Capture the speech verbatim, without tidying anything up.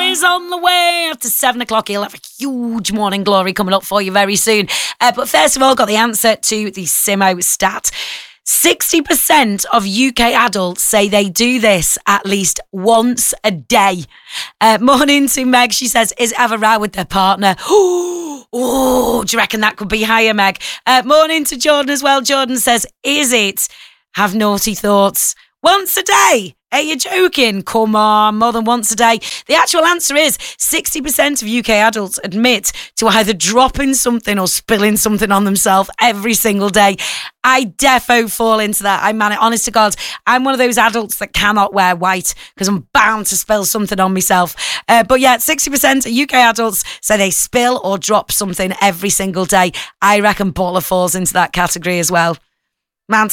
is on the way after seven o'clock. He'll have a huge morning glory coming up for you very soon. Uh, but first of all, got the answer to the Simo stat. sixty percent of U K adults say they do this at least once a day. Uh, morning to Meg. She says, is it have a row with their partner? Oh, do you reckon that could be higher, Meg? Uh, morning to Jordan as well. Jordan says, is it have naughty thoughts once a day? Are you joking? Come on, more than once a day. The actual answer is sixty percent of U K adults admit to either dropping something or spilling something on themselves every single day. I defo fall into that. I man it, honest to God. I'm one of those adults that cannot wear white because I'm bound to spill something on myself. Uh, but yeah, sixty percent of U K adults say they spill or drop something every single day. I reckon Baller falls into that category as well.